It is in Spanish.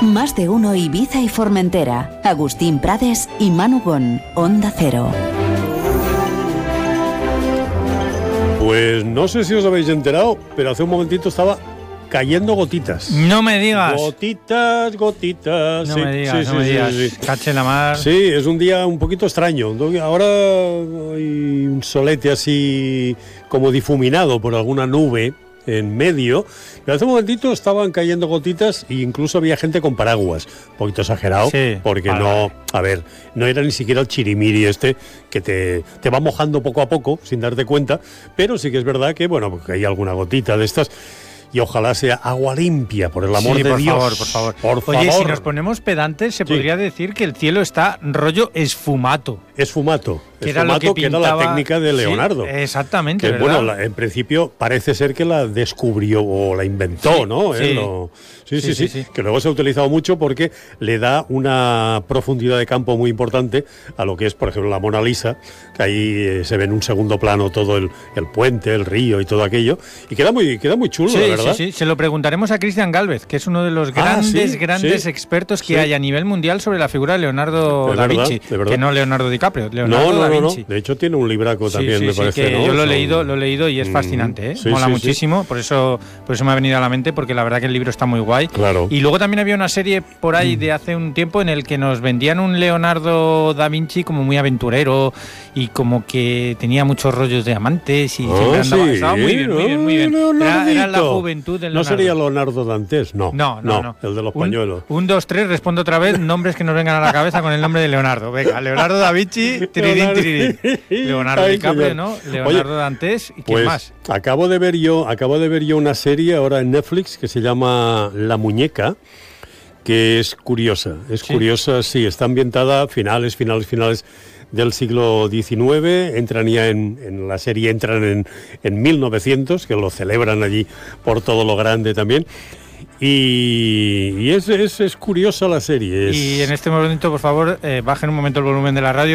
Más de uno Ibiza y Formentera. Agustín Prades y Manu Gon. Onda Cero. Pues no sé si os habéis enterado, pero hace un momentito estaba cayendo gotitas. No me digas. Gotitas. No me digas. Sí. Cache la mar. Sí, es un día un poquito extraño. Ahora hay un solete así como difuminado por alguna nube en medio, pero hace un momentito estaban cayendo gotitas e incluso había gente con paraguas, un poquito exagerado, sí, porque no era ni siquiera el chirimiri que te va mojando poco a poco sin darte cuenta, pero sí que es verdad que porque hay alguna gotita de estas. Y ojalá sea agua limpia, por el amor de Dios. Por favor. Oye, si nos ponemos pedantes, se podría decir que el cielo está rollo esfumato. Esfumato, que era la técnica de Leonardo. Sí, exactamente. Que, en principio parece ser que la descubrió o la inventó, sí, ¿no? Sí. Que luego se ha utilizado mucho porque le da una profundidad de campo muy importante a lo que es, por ejemplo, la Mona Lisa, que ahí se ve en un segundo plano todo el puente, el río y todo aquello. Y queda muy chulo, la verdad. Sí. Se lo preguntaremos a Cristian Gálvez, que es uno de los grandes expertos que hay a nivel mundial sobre la figura de Leonardo da Vinci. Que no Leonardo DiCaprio, Leonardo da Vinci. No. De hecho tiene un libraco también, me parece. Que yo lo he leído y es fascinante, ¿eh? Mola muchísimo, por eso me ha venido a la mente, porque la verdad que el libro está muy guay. Claro. Y luego también había una serie por ahí de hace un tiempo en el que nos vendían un Leonardo da Vinci como muy aventurero y como que tenía muchos rollos de amantes y siempre andaba. Estaba muy bien. Era la juventud del Leonardo. ¿No sería Leonardo Dantes? No, el de los pañuelos. 1, 2, 3, respondo otra vez, nombres que nos vengan a la cabeza con el nombre de Leonardo. Venga, Leonardo da Vinci, tiridín. Leonardo DiCaprio, señor. ¿No? Leonardo Dantes, ¿y quién más? Acabo de ver yo una serie ahora en Netflix que se llama La Muñeca, que es curiosa. Está ambientada finales del siglo XIX, entran en 1900, que lo celebran allí por todo lo grande también. Y es curiosa la serie. Y en este momento, por favor, bajen un momento el volumen de la radio.